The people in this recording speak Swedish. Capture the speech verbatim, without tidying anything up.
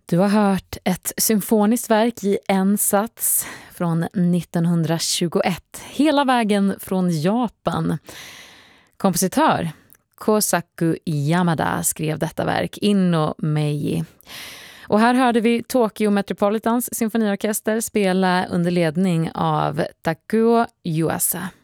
Du har hört ett symfoniskt verk i en sats från nittonhundratjugoett, hela vägen från Japan. Kompositör Kosaku Yamada skrev detta verk, Inno Meiji. Och här hörde vi Tokyo Metropolitans symfoniorkester spela under ledning av Takuo Yuasa.